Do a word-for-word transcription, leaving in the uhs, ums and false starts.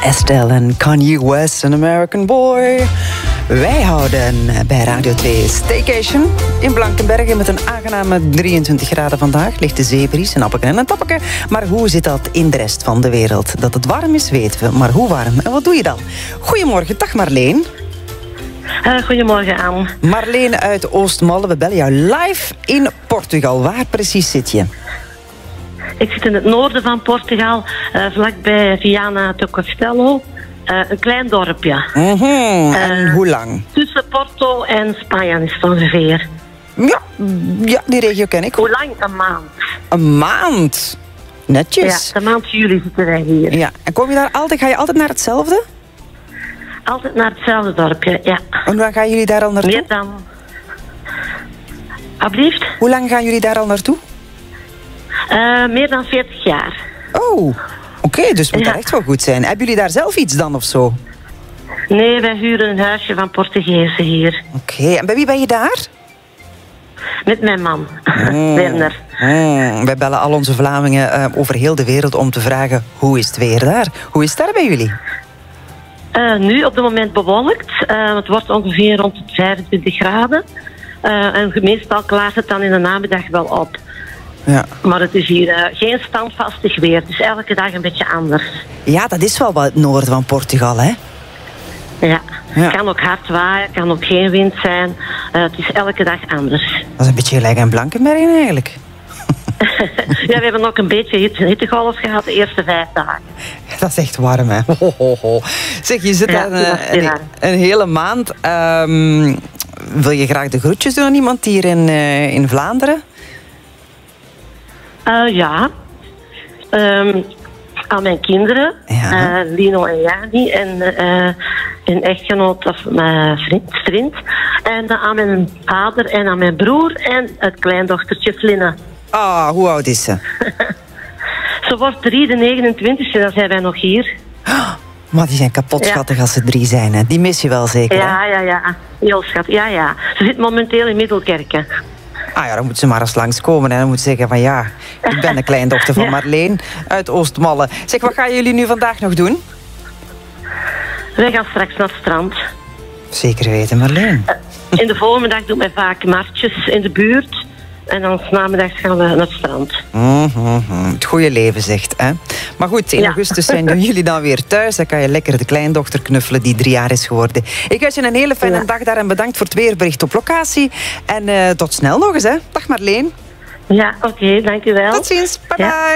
Estelle en Kanye West, An American Boy. Wij houden bij Radio twee Staycation in Blankenberge met een aangename drieëntwintig graden vandaag. Ligt de zeebries, een appelken en een tappeke. Maar hoe zit dat in de rest van de wereld? Dat het warm is, weten we. Maar hoe warm? En wat doe je dan? Goedemorgen, dag Marleen. Uh, goedemorgen, Anne. Marleen uit Oostmalle, we bellen jou live in Portugal. Waar precies zit je? Ik zit in het noorden van Portugal, uh, vlakbij Viana do Castelo. Uh, een klein dorpje. Mm-hmm. En uh, hoe lang? Tussen Porto en Spanje is het ongeveer. Ja, ja, die regio ken ik. Hoe lang? Een maand. Een maand? Netjes. Ja, de maand juli zitten wij hier. Ja. En kom je daar altijd, ga je altijd naar hetzelfde? Altijd naar hetzelfde dorpje, ja. En hoe lang gaan jullie daar al naartoe? Meer dan... Alsjeblieft? Hoe lang gaan jullie daar al naartoe? Uh, meer dan veertig jaar. Oh, oké, okay, dus het moet ja. daar echt wel goed zijn. Hebben jullie daar zelf iets dan of zo? Nee, wij huren een huisje van Portugezen hier. Oké, okay. En bij wie ben je daar? Met mijn man, mm. Werner. Mm. Wij bellen al onze Vlamingen uh, over heel de wereld om te vragen, hoe is het weer daar? Hoe is het daar bij jullie? Uh, nu op het moment bewolkt. Uh, het wordt ongeveer rond de vijfentwintig graden. Uh, en meestal klaart het dan in de namiddag wel op. Ja. Maar het is hier uh, geen standvastig weer. Het is elke dag een beetje anders. Ja, dat is wel wat het noorden van Portugal, hè? Ja. Ja. Het kan ook hard waaien, het kan ook geen wind zijn. Uh, het is elke dag anders. Dat is een beetje gelijk aan Blankenbergen eigenlijk. Ja, we hebben ook een beetje hitte, hittegolf gehad de eerste vijf dagen. Dat is echt warm, hè? Ho, ho, ho. Zeg, je zit ja, daar een, een, een hele maand. Um, wil je graag de groetjes doen aan iemand hier in, uh, in Vlaanderen? Uh, ja. Um, aan mijn kinderen. Ja. Uh, Lino en Jani. En uh, een echtgenoot of mijn vriend, vriend. En uh, aan mijn vader en aan mijn broer. En het kleindochtertje Flinne. Ah, oh, hoe oud is ze? Ze wordt drie, de negenentwintigste, dan zijn wij nog hier. Oh, maar die zijn kapot schattig ja. als ze drie zijn, hè? Die mis je wel zeker, Ja, hè? ja, ja. Heel schattig. Ja, ja. Ze zit momenteel in Middelkerken. Ah ja, dan moet ze maar eens langskomen en dan moet ze zeggen van ja, ik ben de kleindochter van ja. Marleen uit Oostmalle. Zeg, wat gaan jullie nu vandaag nog doen? Wij gaan straks naar het strand. Zeker weten, Marleen. Uh, in de voormiddag doen wij vaak marktjes in de buurt. En dan 's namiddags gaan we naar het strand. Mm-hmm. Het goede leven, zegt, hè? Maar goed, in ja. augustus zijn jullie dan weer thuis. Dan kan je lekker de kleindochter knuffelen die drie jaar is geworden. Ik wens je een hele fijne ja. dag daar en bedankt voor het weerbericht op locatie. En uh, tot snel nog eens, hè? Dag Marleen. Ja, oké, okay, dank u wel. Tot ziens. Bye bye. Ja.